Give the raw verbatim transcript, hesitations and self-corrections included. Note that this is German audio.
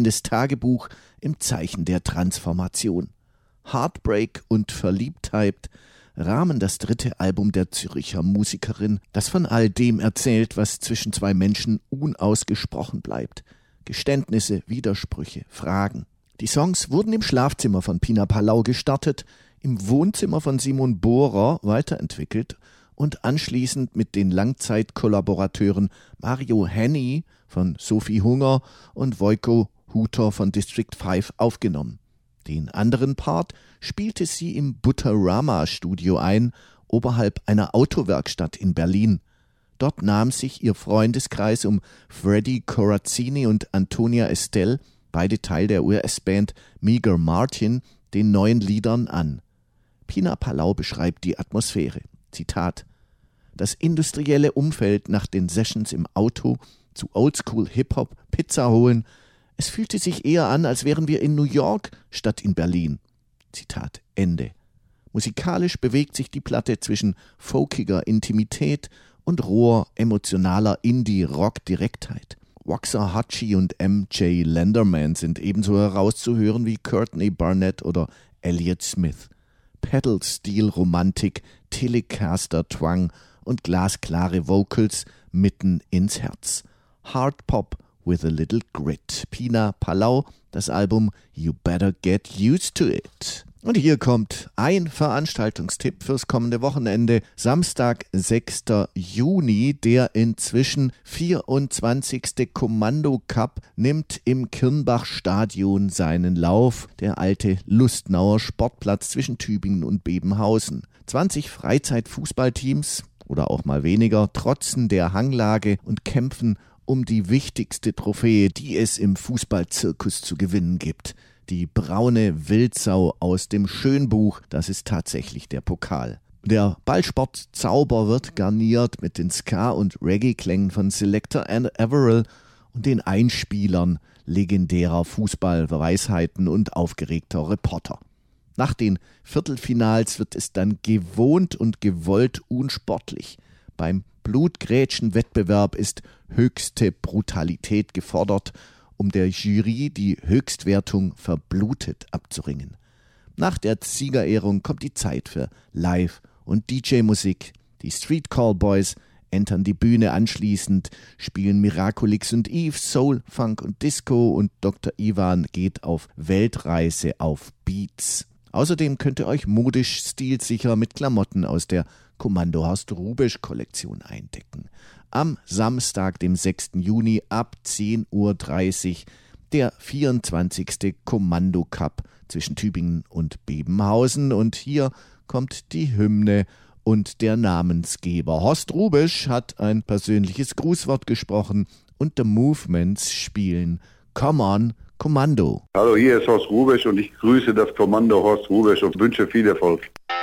befreiendes Tagebuch im Zeichen der Transformation. Heartbreak und Verliebtheit rahmen das dritte Album der Zürcher Musikerin, das von all dem erzählt, was zwischen zwei Menschen unausgesprochen bleibt. Geständnisse, Widersprüche, Fragen. Die Songs wurden im Schlafzimmer von Pina Pallau gestartet, im Wohnzimmer von Simon Bohrer weiterentwickelt und anschließend mit den Langzeitkollaborateuren Mario Henny von Sophie Hunger und Voiko Huter von District fünf aufgenommen. Den anderen Part spielte sie im Butterama-Studio ein, oberhalb einer Autowerkstatt in Berlin. Dort nahm sich ihr Freundeskreis um Freddie Corazzini und Antonia Estelle, beide Teil der U S-Band Meager Martin, den neuen Liedern an. Pina Pallau beschreibt die Atmosphäre. Zitat: Das industrielle Umfeld nach den Sessions im Auto zu Oldschool Hip-Hop, Pizza holen. Es fühlte sich eher an, als wären wir in New York statt in Berlin. Zitat Ende. Musikalisch bewegt sich die Platte zwischen folkiger Intimität und roher, emotionaler Indie-Rock-Direktheit. Waxahachie und M J Lenderman sind ebenso herauszuhören wie Courtney Barnett oder Elliott Smith. Pedal-Steel-Romantik, Telecaster-Twang und glasklare Vocals mitten ins Herz. Hard Pop with a little grit. Pina Pallau, das Album You Better Get Used to It. Und hier kommt ein Veranstaltungstipp fürs kommende Wochenende. Samstag, sechster Juni, der inzwischen vierundzwanzigste Kommando Cup nimmt im Kirnbach-Stadion seinen Lauf. Der alte Lustnauer Sportplatz zwischen Tübingen und Bebenhausen. zwanzig Freizeitfußballteams oder auch mal weniger trotzen der Hanglage und kämpfen um die wichtigste Trophäe, die es im Fußballzirkus zu gewinnen gibt. Die braune Wildsau aus dem Schönbuch, das ist tatsächlich der Pokal. Der Ballsport-Zauber wird garniert mit den Ska- und Reggae-Klängen von Selector and Averill und den Einspielern legendärer Fußballweisheiten und aufgeregter Reporter. Nach den Viertelfinals wird es dann gewohnt und gewollt unsportlich. Beim Blutgrätschen-Wettbewerb ist höchste Brutalität gefordert, um der Jury die Höchstwertung verblutet abzuringen. Nach der Siegerehrung kommt die Zeit für Live- und D J-Musik. Die Street Callboys entern die Bühne, anschließend spielen Miraculix und Eve Soul, Funk und Disco und Doktor Ivan geht auf Weltreise auf Beats. Außerdem könnt ihr euch modisch stilsicher mit Klamotten aus der Kommando Horst Rubisch Kollektion eindecken. Am Samstag, dem sechsten Juni ab zehn Uhr dreißig der vierundzwanzigste Kommando Cup zwischen Tübingen und Bebenhausen. Und hier kommt die Hymne und der Namensgeber. Horst Rubisch hat ein persönliches Grußwort gesprochen und The Movements spielen Come On Kommando. Hallo, hier ist Horst Rubisch und ich grüße das Kommando Horst Rubisch und wünsche viel Erfolg.